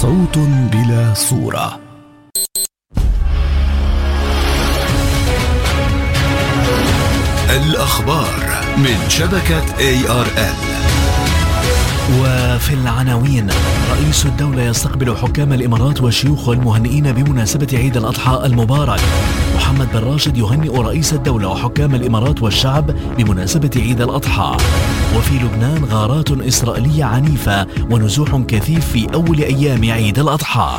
صوت بلا صورة. الأخبار من شبكة ARN. وفي العناوين: رئيس الدولة يستقبل حكام الإمارات والشيوخ والمهنئين بمناسبة عيد الأضحى المبارك. محمد بن راشد يهنئ رئيس الدولة وحكام الإمارات والشعب بمناسبة عيد الأضحى. وفي لبنان غارات إسرائيلية عنيفة ونزوح كثيف في أول أيام عيد الأضحى.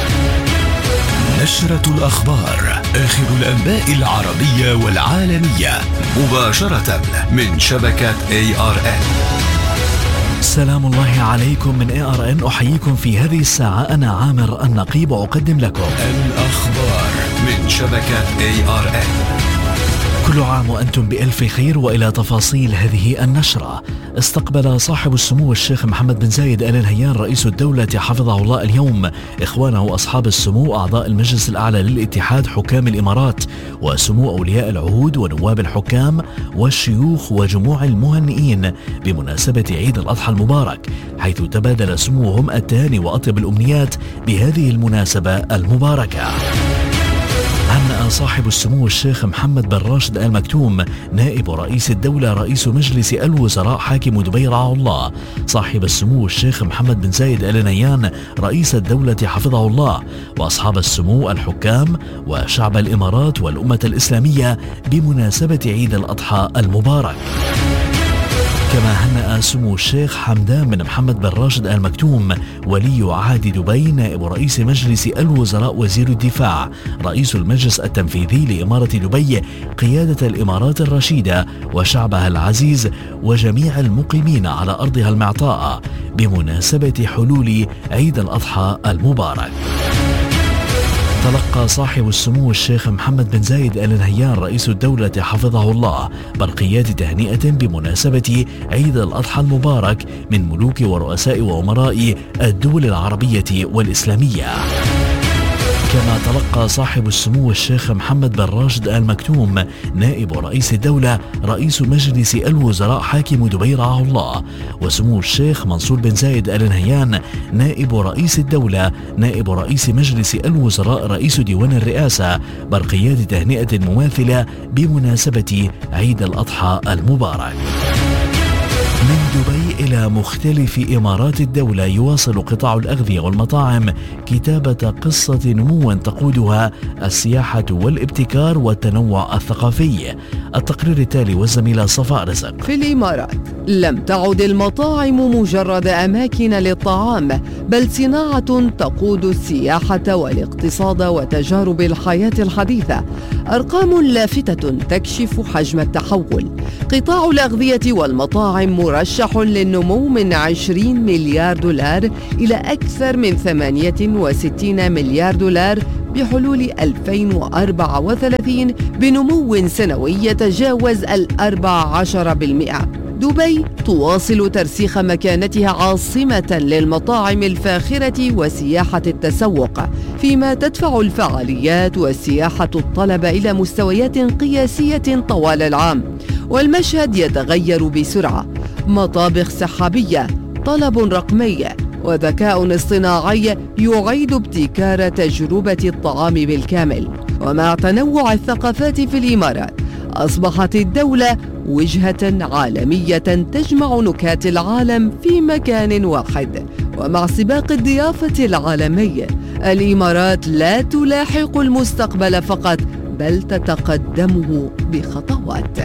نشرة الأخبار، آخر الأنباء العربية والعالمية، مباشرة من شبكة ARN. سلام الله عليكم من ARN. أحييكم في هذه الساعة. أنا عامر النقيب أقدم لكم الأخبار من شبكة ARN. كل عام وأنتم بألف خير. وإلى تفاصيل هذه النشرة. استقبل صاحب السمو الشيخ محمد بن زايد آل نهيان رئيس الدولة حفظه الله اليوم إخوانه أصحاب السمو أعضاء المجلس الأعلى للاتحاد حكام الإمارات وسمو أولياء العهود ونواب الحكام والشيوخ وجموع المهنئين بمناسبة عيد الأضحى المبارك، حيث تبادل سموهم التهاني وأطيب الأمنيات بهذه المناسبة المباركة. هنأ صاحب السمو الشيخ محمد بن راشد آل مكتوم نائب رئيس الدولة رئيس مجلس الوزراء حاكم دبي رعاه الله صاحب السمو الشيخ محمد بن زايد آل نهيان رئيس الدولة حفظه الله وأصحاب السمو الحكام وشعب الإمارات والأمة الإسلامية بمناسبة عيد الأضحى المبارك. كما هنأ سمو الشيخ حمدان بن محمد بن راشد آل مكتوم ولي عهد دبي نائب رئيس مجلس الوزراء وزير الدفاع رئيس المجلس التنفيذي لإمارة دبي قيادة الإمارات الرشيدة وشعبها العزيز وجميع المقيمين على أرضها المعطاءة بمناسبة حلول عيد الأضحى المبارك. تلقى صاحب السمو الشيخ محمد بن زايد آل نهيان رئيس الدولة حفظه الله برقيات تهنئة بمناسبة عيد الأضحى المبارك من ملوك ورؤساء وأمراء الدول العربية والإسلامية. كما تلقى صاحب السمو الشيخ محمد بن راشد آل مكتوم نائب رئيس الدولة رئيس مجلس الوزراء حاكم دبي رعاه الله وسمو الشيخ منصور بن زايد آل نهيان نائب رئيس الدولة نائب رئيس مجلس الوزراء رئيس ديوان الرئاسة برقيات تهنئة مماثلة بمناسبة عيد الأضحى المبارك. من دبي إلى مختلف إمارات الدولة يواصل قطاع الأغذية والمطاعم كتابة قصة نمو تقودها السياحة والابتكار والتنوع الثقافي. التقرير التالي والزميلة صفاء رزق. في الإمارات لم تعد المطاعم مجرد أماكن للطعام، بل صناعة تقود السياحة والاقتصاد وتجارب الحياة الحديثة. أرقام لافتة تكشف حجم التحول. قطاع الأغذية والمطاعم مرشح للنمو من 20 مليار دولار إلى أكثر من 68 مليار دولار بحلول 2034 بنمو سنوي يتجاوز 14%. دبي تواصل ترسيخ مكانتها عاصمة للمطاعم الفاخرة وسياحة التسوق، فيما تدفع الفعاليات والسياحة الطلب إلى مستويات قياسية طوال العام. والمشهد يتغير بسرعة: مطابخ سحابية، طلب رقمي، وذكاء اصطناعي يعيد ابتكار تجربة الطعام بالكامل. ومع تنوع الثقافات في الإمارات أصبحت الدولة وجهة عالمية تجمع نكهات العالم في مكان واحد. ومع سباق الضيافة العالمي الإمارات لا تلاحق المستقبل فقط، بل تتقدمه بخطوات.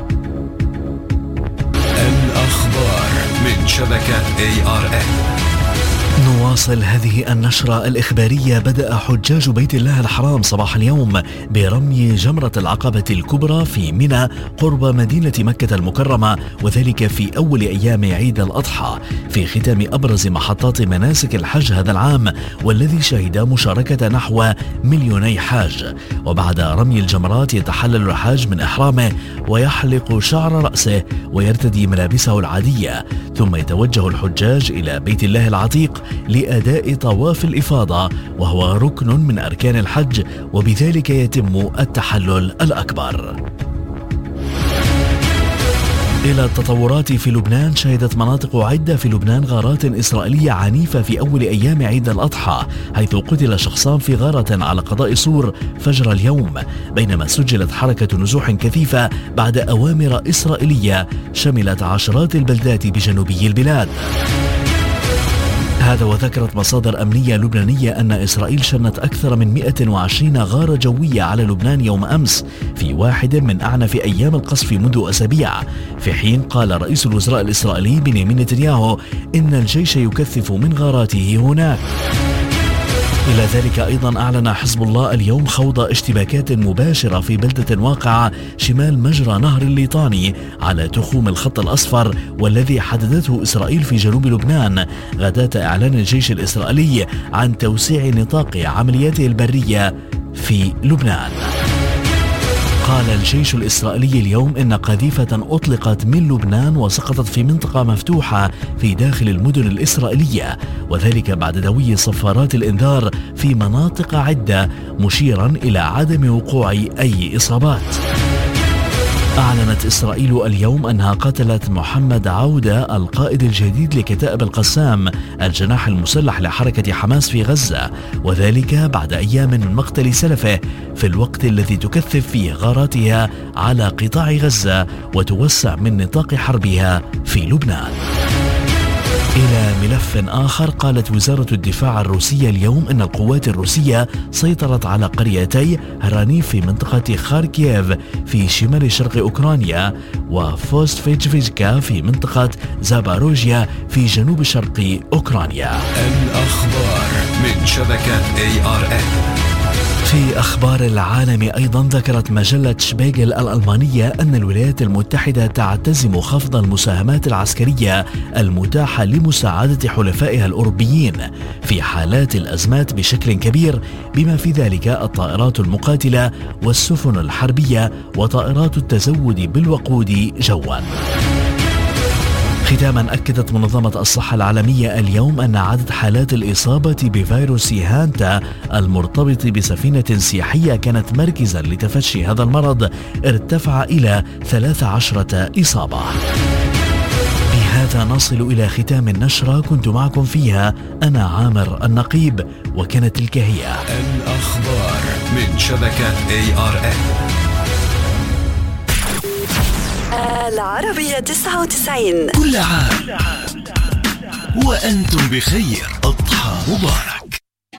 الأخبار من شبكة ARN. نواصل هذه النشرة الإخبارية. بدأ حجاج بيت الله الحرام صباح اليوم برمي جمرة العقبة الكبرى في منى قرب مدينة مكة المكرمة، وذلك في أول أيام عيد الأضحى في ختام أبرز محطات مناسك الحج هذا العام، والذي شهد مشاركة نحو 2,000,000 حاج. وبعد رمي الجمرات يتحلل الحاج من إحرامه ويحلق شعر رأسه ويرتدي ملابسه العادية، ثم يتوجه الحجاج إلى بيت الله العتيق لأداء طواف الإفاضة، وهو ركن من أركان الحج، وبذلك يتم التحلل الأكبر. إلى التطورات في لبنان، شهدت مناطق عدة في لبنان غارات إسرائيلية عنيفة في أول أيام عيد الأضحى، حيث قتل شخصان في غارة على قضاء سور فجر اليوم، بينما سجلت حركة نزوح كثيفة بعد أوامر إسرائيلية شملت عشرات البلدات بجنوبي البلاد. هذا وذكرت مصادر أمنية لبنانية أن إسرائيل شنت أكثر من 120 غارة جوية على لبنان يوم أمس في واحد من أعنف أيام القصف منذ أسابيع، في حين قال رئيس الوزراء الإسرائيلي بنيامين نتنياهو إن الجيش يكثف من غاراته هناك. إلى ذلك أيضا أعلن حزب الله اليوم خوض اشتباكات مباشرة في بلدة واقعة شمال مجرى نهر الليطاني على تخوم الخط الأصفر والذي حددته إسرائيل في جنوب لبنان غداة إعلان الجيش الإسرائيلي عن توسيع نطاق عملياته البرية في لبنان. قال الجيش الإسرائيلي اليوم إن قذيفة أطلقت من لبنان وسقطت في منطقة مفتوحة في داخل المدن الإسرائيلية، وذلك بعد دوي صفارات الإنذار في مناطق عدة، مشيرا إلى عدم وقوع أي إصابات. أعلنت إسرائيل اليوم أنها قتلت محمد عودة القائد الجديد لكتائب القسام الجناح المسلح لحركة حماس في غزة، وذلك بعد أيام من مقتل سلفه في الوقت الذي تكثف فيه غاراتها على قطاع غزة وتوسع من نطاق حربها في لبنان. إلى ملف آخر، قالت وزارة الدفاع الروسية اليوم أن القوات الروسية سيطرت على قريتي هرانيف في منطقة خاركييف في شمال شرق أوكرانيا وفوستفيتشفيكا في منطقة زاباروجيا في جنوب شرق أوكرانيا. الأخبار من شبكة ARN. في أخبار العالم أيضا، ذكرت مجلة شبيغل الألمانية أن الولايات المتحدة تعتزم خفض المساهمات العسكرية المتاحة لمساعدة حلفائها الأوروبيين في حالات الأزمات بشكل كبير، بما في ذلك الطائرات المقاتلة والسفن الحربية وطائرات التزود بالوقود جوا. ختاما، أكدت منظمة الصحة العالمية اليوم أن عدد حالات الإصابة بفيروس هانتا المرتبط بسفينة سياحية كانت مركزا لتفشي هذا المرض ارتفع إلى 13 إصابة. بهذا نصل إلى ختام النشرة، كنت معكم فيها أنا عامر النقيب، وكانت تلك هي الأخبار من شبكة ARN. العربية 99 كل عام وأنتم بخير. أضحى مبارك.